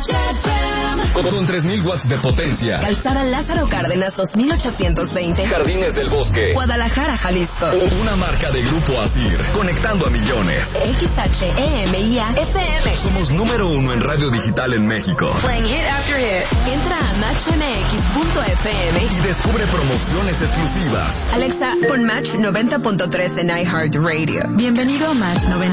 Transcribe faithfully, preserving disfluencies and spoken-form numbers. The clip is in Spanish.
Con tres mil watts de potencia. Calzada Lázaro Cárdenas dos mil ochocientos veinte. Jardines del Bosque. Guadalajara, Jalisco. Una marca de Grupo Asir, conectando a millones. X H E M I A F M. Somos número uno en radio digital en México. Playing hit after hit. Entra a match m x punto f m y descubre promociones exclusivas. Alexa, pon Match noventa punto tres en iHeartRadio. Bienvenido a Match noventa.